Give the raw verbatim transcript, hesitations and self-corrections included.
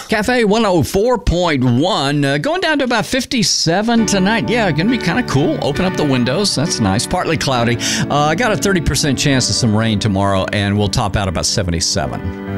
Cafe one oh four point one, uh, going down to about fifty-seven tonight. Yeah, going to be kind of cool. Open up the windows. That's nice. Partly cloudy. Uh, I got a thirty percent chance of some rain tomorrow, and we'll top out about seventy-seven.